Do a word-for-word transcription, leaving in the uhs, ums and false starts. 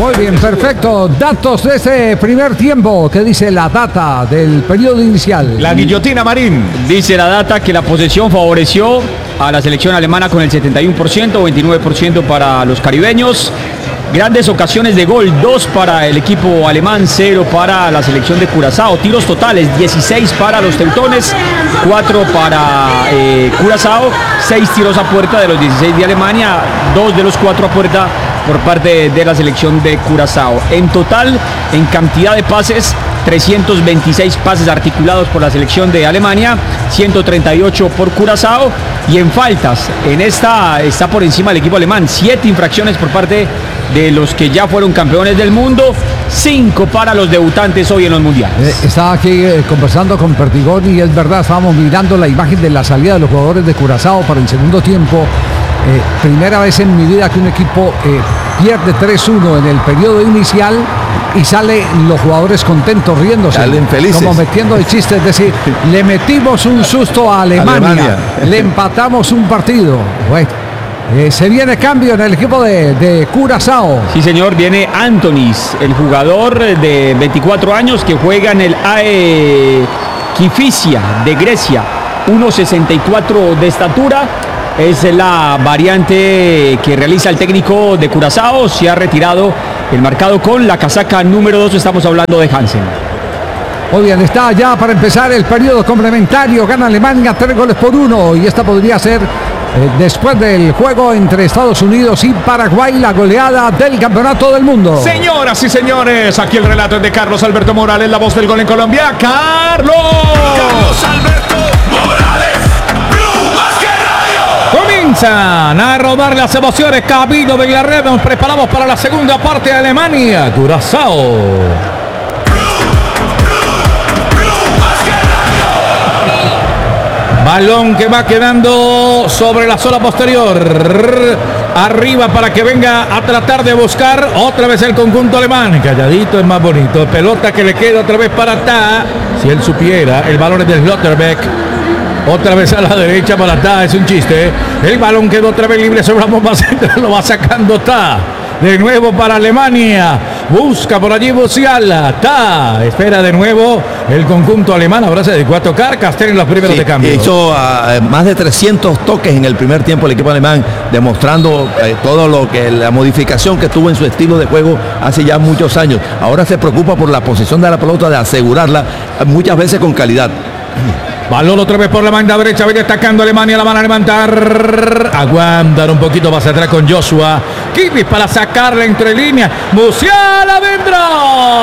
Muy bien, perfecto. Datos de ese primer tiempo. ¿Qué dice la data del periodo inicial? La guillotina, Marín. Dice la data que la posesión favoreció a la selección alemana con el setenta y uno por ciento, veintinueve por ciento para los caribeños. Grandes ocasiones de gol, dos para el equipo alemán, cero para la selección de Curazao. Tiros totales, dieciséis para los teutones, cuatro para eh, Curazao, seis tiros a puerta de los dieciséis de Alemania, dos de los cuatro a puerta por parte de la selección de Curazao. En total, en cantidad de pases, trescientos veintiséis pases articulados por la selección de Alemania, ciento treinta y ocho por Curazao. Y en faltas, en esta está por encima el equipo alemán, siete infracciones por parte de los que ya fueron campeones del mundo, cinco para los debutantes hoy en los mundiales. Eh, estaba aquí eh, conversando con Perdigón y es verdad, estábamos mirando la imagen de la salida de los jugadores de Curazao para el segundo tiempo. Eh, primera vez en mi vida que un equipo eh, pierde tres uno en el periodo inicial y salen los jugadores contentos, riéndose, salen felices, como metiendo el chiste, es decir, le metimos un susto a Alemania, Alemania. Le empatamos un partido. Bueno, eh, se viene cambio en el equipo de, de Curazao. Sí, señor, viene Antonis, el jugador de veinticuatro años que juega en el A E Kifisia de Grecia, uno sesenta y cuatro de estatura. Es la variante que realiza el técnico de Curazao. Se ha retirado el marcado con la casaca número dos. Estamos hablando de Hansen. Muy bien, está ya para empezar el periodo complementario. Gana Alemania tres goles por uno. Y esta podría ser, eh, después del juego entre Estados Unidos y Paraguay, la goleada del campeonato del mundo. Señoras y señores, aquí el relato es de Carlos Alberto Morales, la voz del gol en Colombia. ¡Carlos! Carlos Alberto Morales. Comienzan a rodar las emociones. Camino de la red. Nos preparamos para la segunda parte de Alemania. Curazao. Balón que va quedando sobre la zona posterior. Arriba para que venga a tratar de buscar otra vez el conjunto alemán. Calladito es más bonito. Pelota que le queda otra vez para Ta. Si él supiera, el balón es del Schlotterbeck. Otra vez a la derecha para Ta, es un chiste. El balón quedó otra vez libre sobre la bomba central, lo va sacando Ta. De nuevo para Alemania. Busca por allí Musiala. Ta. Espera de nuevo el conjunto alemán. Ahora se dedicó a tocar. Castel en los primeros sí, de cambio. Hizo uh, más de trescientos toques en el primer tiempo el equipo alemán, demostrando eh, todo lo que la modificación que tuvo en su estilo de juego hace ya muchos años. Ahora se preocupa por la posesión de la pelota, de asegurarla muchas veces con calidad. Balón otra vez por la banda derecha, viene destacando Alemania, la van a levantar. Aguantan un poquito más atrás con Joshua. Kimmich para sacarla entre líneas. Musiala vendrá.